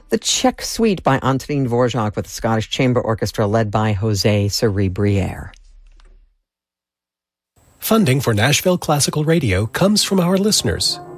The Czech Suite by Antonín Dvořák with the Scottish Chamber Orchestra led by José Cerebriere. Funding for Nashville Classical Radio comes from our listeners